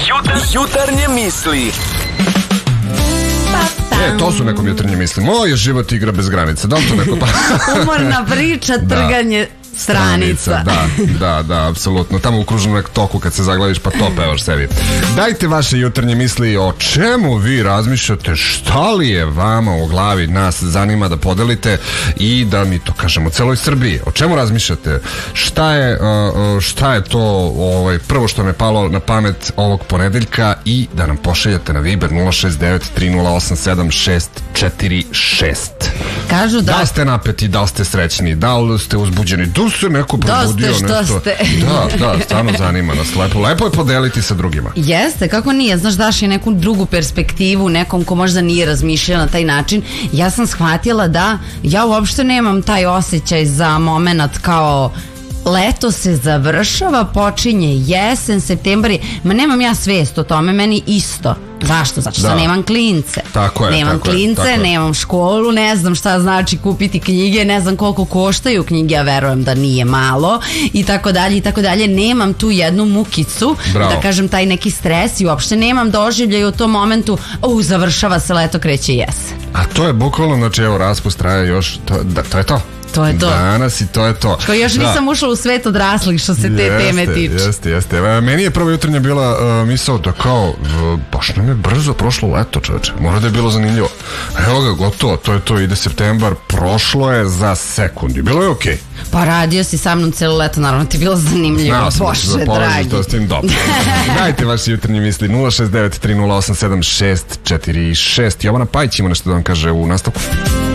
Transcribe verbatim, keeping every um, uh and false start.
Jutarnje misli. E, to su nekom jutarnje misli. Moj život igra bez granica. Da li to neko pa... Umorna priča, trganje stranica. Da, da, da, apsolutno. Tamo u kružnom toku kad se zaglaviš pa to pevaš sebi. Dajte vaše jutarnje misli o čemu vi razmišljate, šta li je vama u glavi, nas zanima da podelite i da mi to kažemo u celoj Srbiji. O čemu razmišljate? Šta je, uh, šta je to ovaj, prvo što me palo na pamet ovog ponedeljka i da nam pošaljete na Viber nula šest devet tri nula osam sedam šest četiri šest. Kažu da... Da li ste napeti, da li ste srećni, da li ste uzbuđeni, da li ste neko probudio nešto. Da ste, što ste. Da, da, stvarno zanima nas. Lepo, lepo je podeliti sa drugima. Jeste, kako nije, znaš, daš je neku drugu perspektivu, nekom ko možda nije razmišljao na taj način. Ja sam shvatila da ja uopšte nemam taj osjećaj za moment kao leto se završava, počinje jesen, septembar, ma nemam ja svest o tome, meni isto. Zašto? Zato što da. nemam klince. Tako je, nemam tako klince, je, tako nemam školu, ne znam šta znači kupiti knjige, ne znam koliko koštaju knjige, ja verujem da nije malo i tako dalje i tako dalje. Nemam tu jednu mukicu, bravo, da kažem taj neki stres i uopšte nemam doživljaj u tom momentu, u završava se leto, kreće jesen. A to je bukvalno, znači evo raspust traje još, to, da, to je to. To je to. Danas i to je to. Što još da. nisam ušla u svet odraslih što se te jeste, teme tiče. Jeste, jeste. E, meni je prvo jutarnje bila uh, misao da kao, uh, baš nam je brzo prošlo leto, čoveče. Mora da je bilo zanimljivo. Evo ga, gotovo, to je to, ide septembar, prošlo je za sekundi. Bilo je okej. Okay. Pa radio si sa mnom celo leto, naravno ti je bilo zanimljivo. Znao sam Bože, da dragi. to s tim dobro. Dajte vaše jutarnje misli nula šest devet tri nula osam sedam šest četiri šest. Jovana Pajić ima nešto da vam kaže u nastavku.